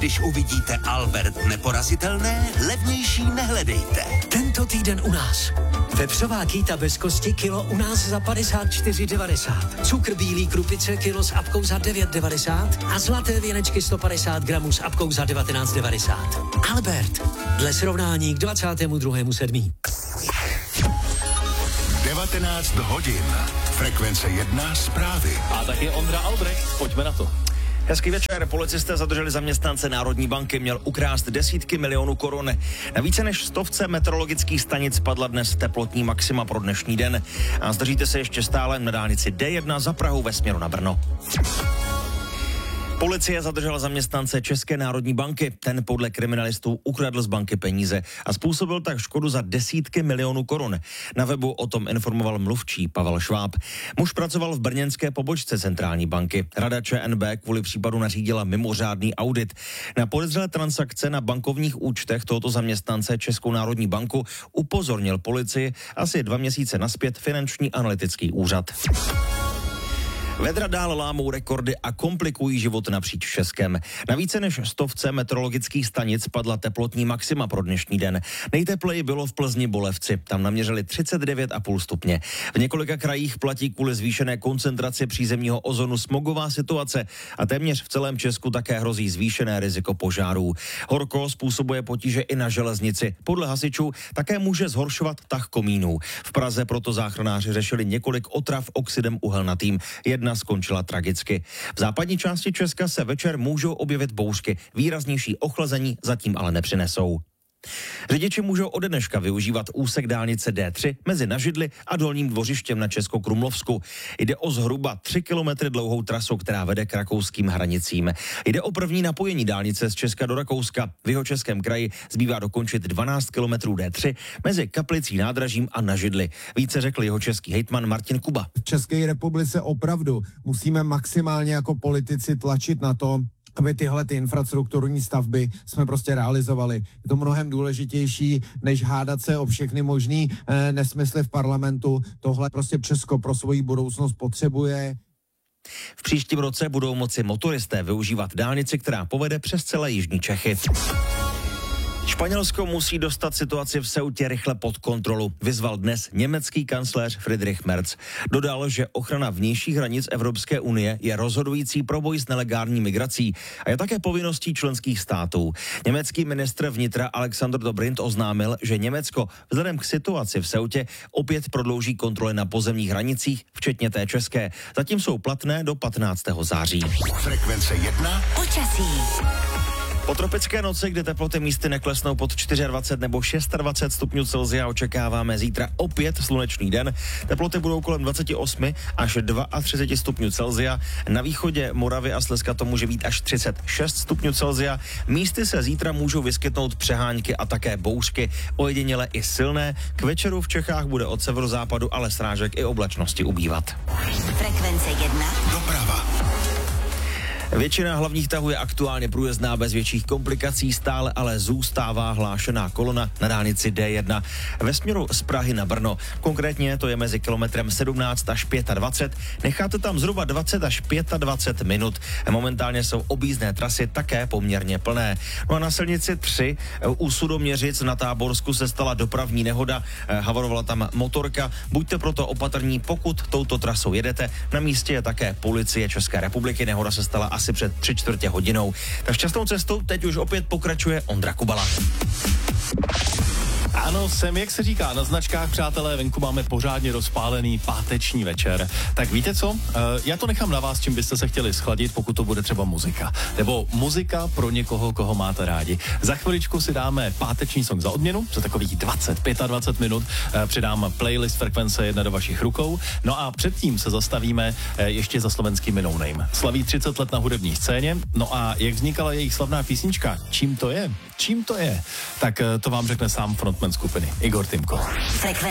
Když uvidíte Albert neporazitelné, levnější nehledejte. Tento týden u nás. Vepřová kýta bez kosti kilo u nás za 54,90. Cukr bílý krupice kilo s apkou za 9,90 a zlaté věnečky 150 gramů s apkou za 19,90. Albert, dle srovnání k 22.7. 19 hodin. Frekvence 1 zprávy. A tak je Ondra Albrecht, pojďme na to. Hezký večer. Policisté zadrželi zaměstnance Národní banky, měl ukrást desítky milionů korun. Na více než 100 meteorologických stanic padla dnes teplotní maxima pro dnešní den. A zdržíte se ještě stále na dálnici D1 za Prahou ve směru na Brno. Policie zadržela zaměstnance České národní banky. Ten podle kriminalistů ukradl z banky peníze a způsobil tak škodu za desítky milionů korun. Na webu o tom informoval mluvčí Pavel Šváb. Muž pracoval v brněnské pobočce centrální banky. Rada ČNB kvůli případu nařídila mimořádný audit. Na podezřelé transakce na bankovních účtech tohoto zaměstnance Českou národní banku upozornil policii asi 2 měsíce nazpět Finanční analytický úřad. Vedra dál lámou rekordy a komplikují život napříč Českem. Na více než 100 meteorologických stanic padla teplotní maxima pro dnešní den. Nejtepleji bylo v Plzni Bolevci, tam naměřili 39,5 stupně. V několika krajích platí kvůli zvýšené koncentraci přízemního ozonu smogová situace a téměř v celém Česku také hrozí zvýšené riziko požárů. Horko způsobuje potíže i na železnici. Podle hasičů také může zhoršovat tah komínů. V Praze proto záchranáři řešili několik otrav oxidem uhelnatým. Jedna skončila tragicky. V západní části Česka se večer můžou objevit bouřky. Výraznější ochlazení zatím ale nepřinesou. Řidiči můžou ode dneška využívat úsek dálnice D3 mezi Nažidly a Dolním Dvořištěm na Českokrumlovsku. Jde o zhruba 3 kilometry dlouhou trasu, která vede k rakouským hranicím. Jde o první napojení dálnice z Česka do Rakouska. V Jihočeském kraji zbývá dokončit 12 kilometrů D3 mezi Kaplicí nádražím a Nažidly. Více řekl jihočeský hejtman Martin Kuba. V České republice opravdu musíme maximálně jako politici tlačit na to, aby tyhle ty infrastrukturní stavby jsme prostě realizovali. Je to mnohem důležitější, než hádat se o všechny možný nesmysly v parlamentu. Tohle prostě Česko pro svoji budoucnost potřebuje. V příštím roce budou moci motoristé využívat dálnici, která povede přes celé jižní Čechy. Španělsko musí dostat situaci v Ceutě rychle pod kontrolu, vyzval dnes německý kancléř Friedrich Merz. Dodal, že ochrana vnějších hranic Evropské unie je rozhodující pro boj s nelegální migrací a je také povinností členských států. Německý ministr vnitra Alexander Dobrindt oznámil, že Německo vzhledem k situaci v Ceutě opět prodlouží kontroly na pozemních hranicích, včetně té české. Zatím jsou platné do 15. září. Frekvence 1. Počasí. Po tropické noci, kde teploty místy neklesnou pod 24 nebo 26 stupňů Celsia, očekáváme zítra opět slunečný den. Teploty budou kolem 28 až 32 stupňů Celsia. Na východě Moravy a Slezska to může být až 36 stupňů Celsia. Místy se zítra můžou vyskytnout přehánky a také bouřky, ojediněle i silné. K večeru v Čechách bude od severozápadu, ale srážek i oblačnosti ubývat. Frekvence 1. Doprava. Většina hlavních tahů je aktuálně průjezdná bez větších komplikací, stále ale zůstává hlášená kolona na dálnici D1 ve směru z Prahy na Brno. Konkrétně to je mezi kilometrem 17 až 25. Necháte tam zhruba 20 až 25 minut. Momentálně jsou objízdné trasy také poměrně plné. No a na silnici 3 u Sudoměřic na Táborsku se stala dopravní nehoda, havarovala tam motorka. Buďte proto opatrní, pokud touto trasou jedete. Na místě je také policie České republiky. Nehoda se stala asi před 3/4 hodinou. Tak šťastnou cestou teď už opět pokračuje Ondra Kubala. Ano, jsem, jak se říká, na značkách, přátelé, venku máme pořádně rozpálený páteční večer. Tak víte co? Já to nechám na vás, čím byste se chtěli schladit, pokud to bude třeba muzika. Nebo muzika pro někoho, koho máte rádi. Za chviličku si dáme páteční song za odměnu, za takových 25 minut přidám playlist Frekvence 1 do vašich rukou. No a předtím se zastavíme ještě za slovenskými No Name. Slaví 30 let na hudební scéně. No a jak vznikala jejich slavná písnička? Čím to je? Tak to vám řekne sám frontman skupiny Igor Timko. Frekvence